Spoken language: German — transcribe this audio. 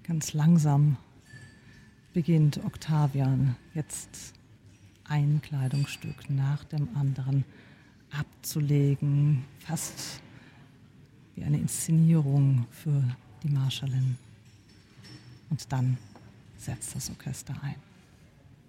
Ganz langsam beginnt Octavian jetzt ein Kleidungsstück nach dem anderen abzulegen, fast wie eine Inszenierung für die Marschallin. Und dann setzt das Orchester ein.